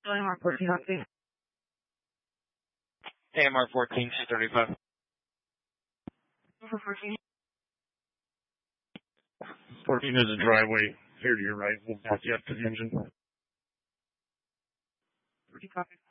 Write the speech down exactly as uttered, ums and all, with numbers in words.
M R fourteen, okay. A M R fourteen, two thirty-five. fourteen. fourteen is a driveway here to your right. We'll back you up to the engine. fourteen, copy.